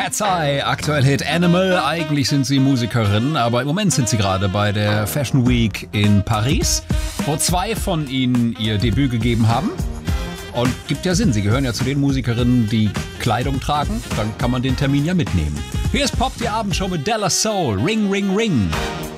Cat's Eye, aktuell Hit Animal. Eigentlich sind sie Musikerin, aber im Moment sind sie gerade bei der Fashion Week in Paris, wo 2 von ihnen ihr Debüt gegeben haben. Und gibt ja Sinn, sie gehören ja zu den Musikerinnen, die Kleidung tragen. Dann kann man den Termin ja mitnehmen. Hier ist Pop, die Abendshow mit Della Soul. Ring, ring, ring.